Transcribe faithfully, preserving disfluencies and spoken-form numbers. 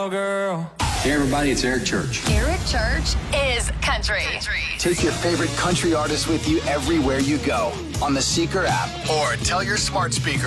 cowgirl. Hey everybody, it's Eric Church. Eric Church is country. country. Take your favorite country artist with you everywhere you go on the Seeker app or tell your smart speaker